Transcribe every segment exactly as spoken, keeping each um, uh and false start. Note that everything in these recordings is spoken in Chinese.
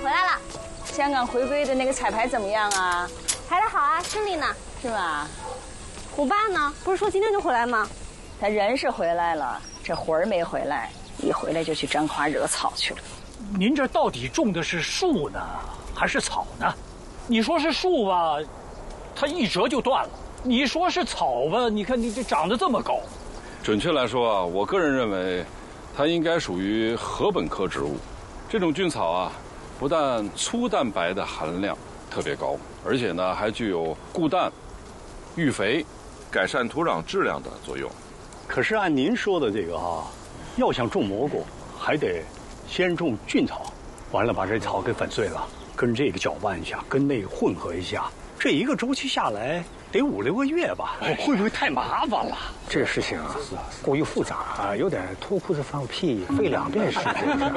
回来了。 香港回归的那个彩排怎么样啊？ 排得好啊，顺利呢。 是吧？ 我爸呢？不是说今天就回来吗？ 他人是回来了，这魂儿没回来。一回来就去张华惹草去了。 您这到底种的是树呢，还是草呢？你说是树吧，它一折就断了；你说是草吧，你看你这长得这么高。 准确来说啊，我个人认为，它应该属于禾本科植物。这种菌草啊，不但粗蛋白的含量特别高，而且呢还具有固氮、育肥、改善土壤质量的作用。 可是按您说的这个啊，要想种蘑菇，还得先种菌草，完了把这草给粉碎了，跟这个搅拌一下，跟那个混合一下，这一个周期下来得五六个月吧？会不会太麻烦了？ 这个事情啊，过于复杂啊，有点脱裤子放屁，费两遍时间。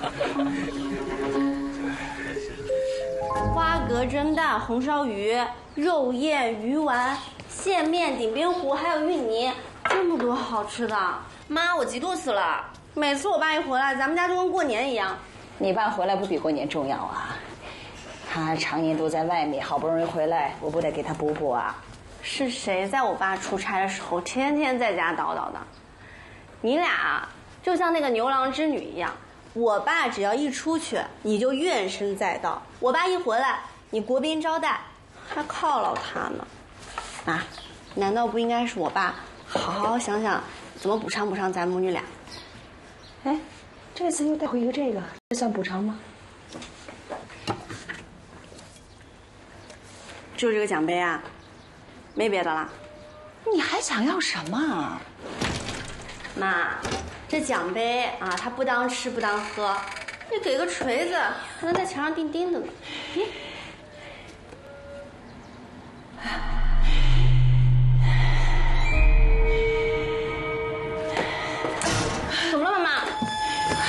花蛤、蒸蛋、红烧鱼、肉燕、鱼丸、线面、顶边糊，还有芋泥，这么多好吃的。妈，我嫉妒死了！每次我爸一回来，咱们家就跟过年一样。 你爸回来不比过年重要啊？他常年都在外面，好不容易回来，我不得给他补补啊？ 是谁在我爸出差的时候天天在家叨叨的？你俩就像那个牛郎织女一样，我爸只要一出去，你就怨声载道；我爸一回来，你国宾招待，还犒劳他呢。啊，难道不应该是我爸好好想想怎么补偿补偿咱母女俩？ 哎，这次又带回一个这个，这算补偿吗？ 就这个奖杯啊，没别的了。 你还想要什么？ 妈，这奖杯啊，它不当吃不当喝，你给个锤子还能在墙上钉钉的呢。咦，